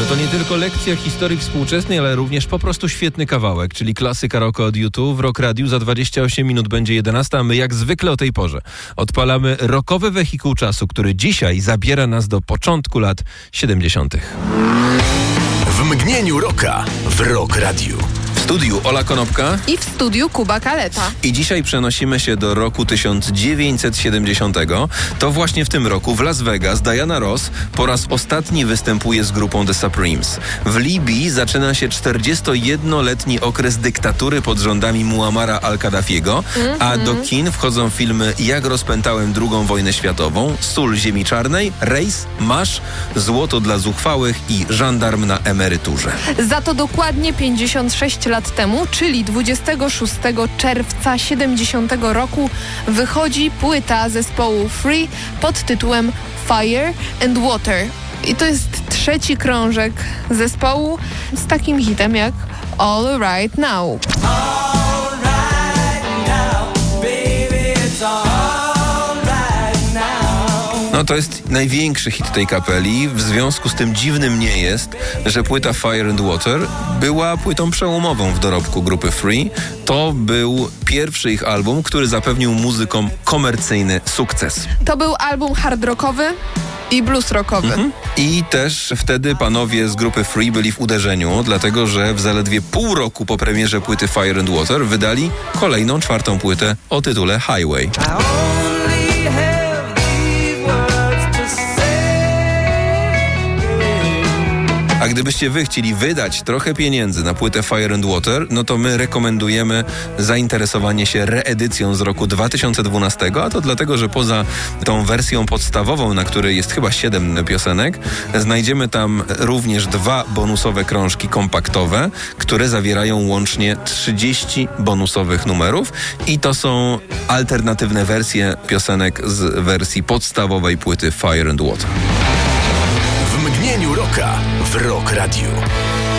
że to nie tylko lekcja historii współczesnej, ale również po prostu świetny kawałek, czyli klasyka rocka od U2 w Rock Radiu. Za 28 minut będzie 11, a my jak zwykle o tej porze odpalamy rockowy wehikuł czasu, który dzisiaj zabiera nas do początku lat 70. W mgnieniu rocka w Rock Radiu. W studiu Ola Konopka i w studiu Kuba Kaleta. I dzisiaj przenosimy się do roku 1970. To właśnie w tym roku w Las Vegas Diana Ross po raz ostatni występuje z grupą The Supremes. W Libii zaczyna się 41-letni okres dyktatury pod rządami Muammara al-Kaddafiego, a do kin wchodzą filmy Jak rozpętałem II wojnę światową, Sól ziemi czarnej, Rejs, Masz, Złoto dla zuchwałych i Żandarm na emeryturze. Za to dokładnie 56 lat temu, czyli 26 czerwca 70 roku, wychodzi płyta zespołu Free pod tytułem Fire and Water. I to jest trzeci krążek zespołu z takim hitem jak All Right Now. All right now, baby, it's all right now. No to jest największy hit tej kapeli. W związku z tym dziwnym nie jest, że płyta Fire and Water była płytą przełomową w dorobku grupy Free. To był pierwszy ich album, który zapewnił muzykom komercyjny sukces. To był album hard rockowy i blues rockowy. I też wtedy panowie z grupy Free byli w uderzeniu, dlatego że w zaledwie pół roku po premierze płyty Fire and Water wydali kolejną, czwartą płytę o tytule Highway. A gdybyście wy chcieli wydać trochę pieniędzy na płytę Fire and Water, no to my rekomendujemy zainteresowanie się reedycją z roku 2012, a to dlatego, że poza tą wersją podstawową, na której jest chyba 7 piosenek, znajdziemy tam również 2 bonusowe krążki kompaktowe, które zawierają łącznie 30 bonusowych numerów i to są alternatywne wersje piosenek z wersji podstawowej płyty Fire and Water. W mgnieniu rocka w Rock Radiu.